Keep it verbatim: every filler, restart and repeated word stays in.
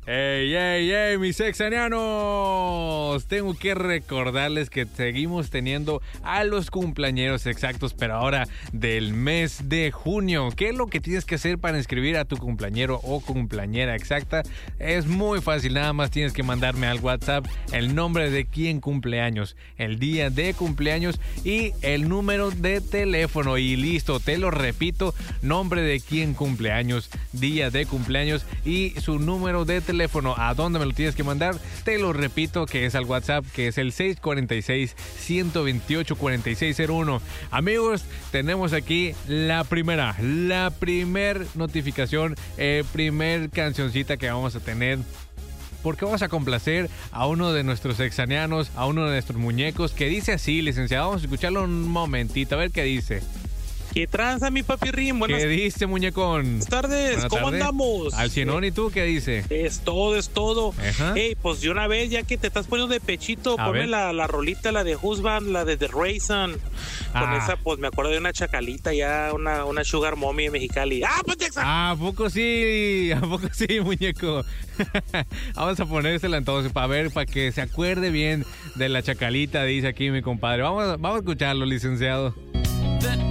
¡Ey, ey, ey, mis sexanianos! Tengo que recordarles que seguimos teniendo a los cumpleañeros exactos, pero ahora del mes de junio. ¿Qué es lo que tienes que hacer para inscribir a tu cumpleañero o cumpleañera exacta? Es muy fácil, nada más tienes que mandarme al WhatsApp el nombre de quién cumpleaños, el día de cumpleaños y el número de teléfono. Y listo, te lo repito, nombre de quién cumpleaños, día de cumpleaños y su número de teléfono. Teléfono, ¿a dónde me lo tienes que mandar? Te lo repito, que es al WhatsApp, que es el seis cuatro seis, uno dos ocho, cuatro seis cero uno. Amigos, tenemos aquí la primera, la primer notificación, eh, primer cancioncita que vamos a tener. Porque vamos a complacer a uno de nuestros exanianos, a uno de nuestros muñecos, que dice así, licenciado. Vamos a escucharlo un momentito, a ver qué dice. ¿Qué tranza, mi papi Rim? Buenas ¿Qué dice, muñecón? Buenas tardes, Buenas ¿cómo tardes. andamos? Al cienón, ¿y tú qué dice? Es todo, es todo. Ajá. Hey, pues de una vez, ya que te estás poniendo de pechito, A ponme ver. la, la rolita, la de Husband, la de The Raisin. Con Ah. esa, pues me acuerdo de una chacalita ya, una, una Sugar Mommy de Mexicali. ¡Ah, pues Texas! ¿A poco sí? ¿A poco sí, muñeco? Vamos a ponérsela entonces para ver, para que se acuerde bien de la chacalita, dice aquí mi compadre. Vamos, a- vamos a escucharlo, licenciado.